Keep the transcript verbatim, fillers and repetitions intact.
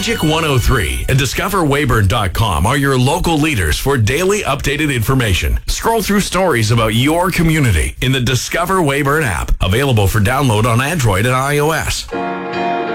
Magic one oh three and discover weyburn dot com are your local leaders for daily updated information. Scroll through stories about your community in the Discover Weyburn app, available for download on Android and iOS.